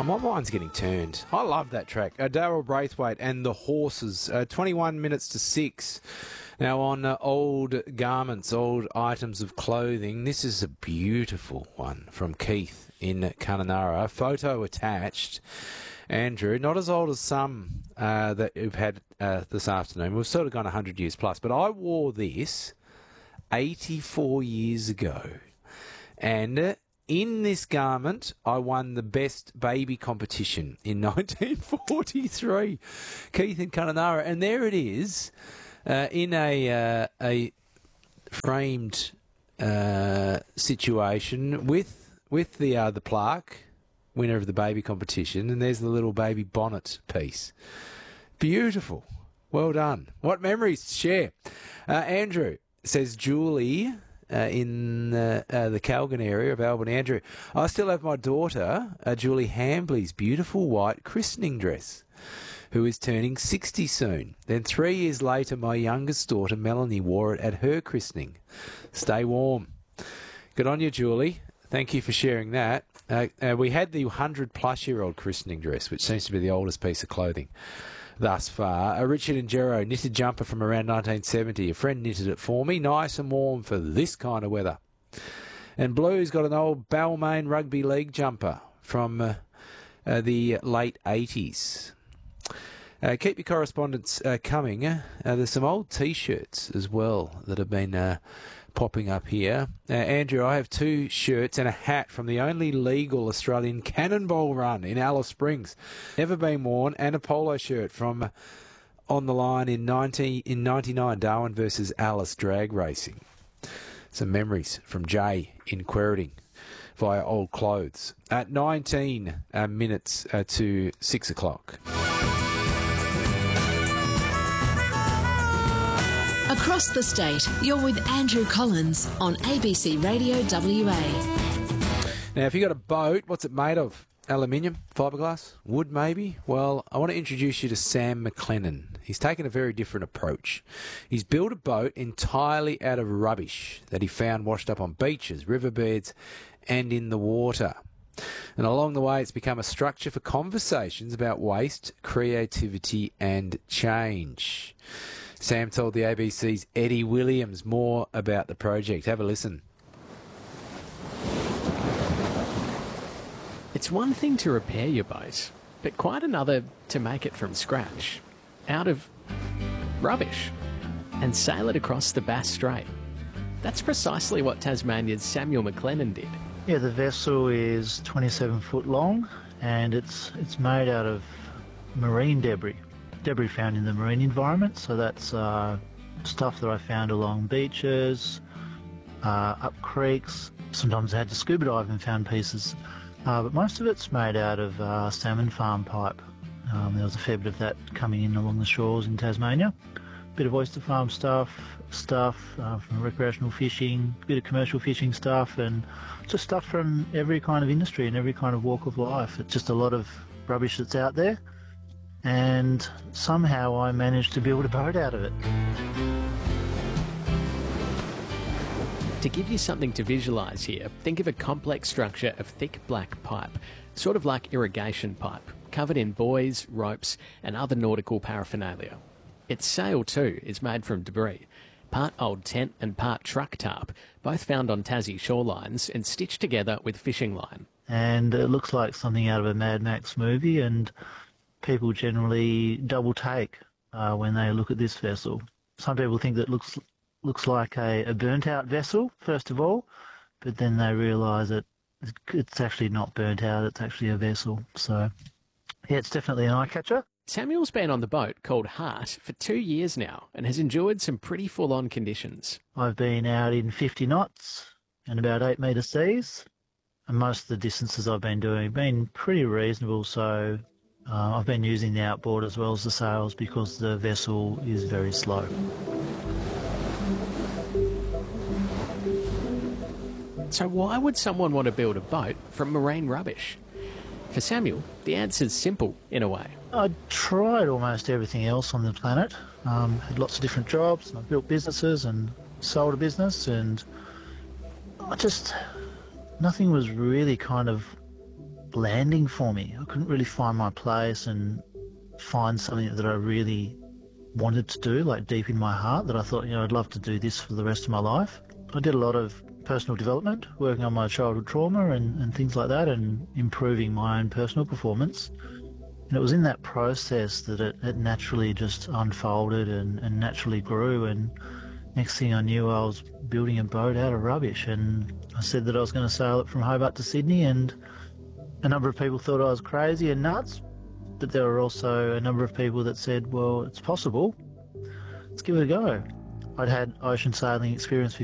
My mind's getting turned. I love that track. Daryl Braithwaite and the Horses. 21 minutes to 6. Now on old garments, old items of clothing. This is a beautiful one from Keith in Kununurra. Photo attached. Andrew, not as old as some that you've had this afternoon. We've sort of gone 100 years plus. But I wore this 84 years ago. And in this garment, I won the best baby competition in 1943. Keith in Kununurra. And there it is in a framed situation with the plaque, winner of the baby competition, and there's the little baby bonnet piece. Beautiful. Well done. What memories to share. Andrew says, Julie in the Calgon area of Albany. Andrew, I still have my daughter, Julie Hambley's beautiful white christening dress, who is turning 60 soon. Then 3 years later, my youngest daughter, Melanie, wore it at her christening. Stay warm. Good on you, Julie. Thank you for sharing that. We had the 100-plus-year-old christening dress, which seems to be the oldest piece of clothing thus far. Richard and Jero, knitted jumper from around 1970. A friend knitted it for me. Nice and warm for this kind of weather. And Blue's got an old Balmain Rugby League jumper from the late 80s. Keep your correspondence coming. There's some old T-shirts as well that have been popping up here. Andrew, I have 2 shirts and a hat from the only legal Australian Cannonball Run in Alice Springs. Never been worn. And a polo shirt from On the Line in 99, Darwin versus Alice drag racing. Some memories from Jay in Quairading via old clothes. At 19 minutes to 6 o'clock. Across the state, you're with Andrew Collins on ABC Radio WA. Now, if you've got a boat, what's it made of? Aluminium? Fiberglass? Wood, maybe? Well, I want to introduce you to Sam McLennan. He's taken a very different approach. He's built a boat entirely out of rubbish that he found washed up on beaches, riverbeds, and in the water. And along the way, it's become a structure for conversations about waste, creativity, and change. Sam told the ABC's Eddie Williams more about the project. Have a listen. It's one thing to repair your boat, but quite another to make it from scratch, out of rubbish, and sail it across the Bass Strait. That's precisely what Tasmania's Samuel McLennan did. Yeah, the vessel is 27 foot long and it's made out of marine debris found in the marine environment. So that's stuff that I found along beaches, up creeks. Sometimes I had to scuba dive and found pieces. But most of it's made out of salmon farm pipe. There was a fair bit of that coming in along the shores in Tasmania. Bit of oyster farm stuff from recreational fishing, bit of commercial fishing stuff, and just stuff from every kind of industry and every kind of walk of life. It's just a lot of rubbish that's out there, and somehow I managed to build a boat out of it. To give you something to visualise here, think of a complex structure of thick black pipe, sort of like irrigation pipe, covered in buoys, ropes and other nautical paraphernalia. Its sail too is made from debris, part old tent and part truck tarp, both found on Tassie shorelines and stitched together with fishing line. And it looks like something out of a Mad Max movie, and people generally double take when they look at this vessel. Some people think that it looks like a burnt out vessel, first of all, but then they realise that it's actually not burnt out, it's actually a vessel. So, yeah, it's definitely an eye catcher. Samuel's been on the boat called Heart for 2 years now and has enjoyed some pretty full-on conditions. I've been out in 50 knots and about 8 metre seas, and most of the distances I've been doing have been pretty reasonable, so I've been using the outboard as well as the sails because the vessel is very slow. So why would someone want to build a boat from marine rubbish? For Samuel, the answer's simple, in a way. I tried almost everything else on the planet. Had lots of different jobs, and I built businesses and sold a business, and nothing was really kind of landing for me. I couldn't really find my place and find something that I really wanted to do, like deep in my heart, that I thought, I'd love to do this for the rest of my life. I did a lot of personal development, working on my childhood trauma and things like that, and improving my own personal performance. And it was in that process that it naturally just unfolded and naturally grew. And next thing I knew, I was building a boat out of rubbish, and I said that I was going to sail it from Hobart to Sydney, and a number of people thought I was crazy and nuts, but there were also a number of people that said, well, it's possible, let's give it a go. I'd had ocean sailing experience